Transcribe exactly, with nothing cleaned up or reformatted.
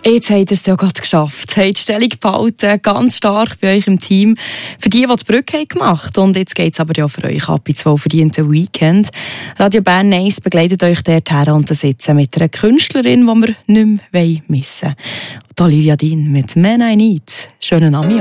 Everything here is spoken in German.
Jetzt habt ihr es ja gerade geschafft. Habt die Stellung behalten, ganz stark bei euch im Team. Für die, die die Brücke haben gemacht. Und jetzt geht es aber ja für euch ab ins wohlverdiente Weekend. Radio Bern eins begleitet euch dorthin und sitzen mit einer Künstlerin, die wir nicht mehr missen wollen. Olivia Dean mit «Man I Need». Schönen Abend.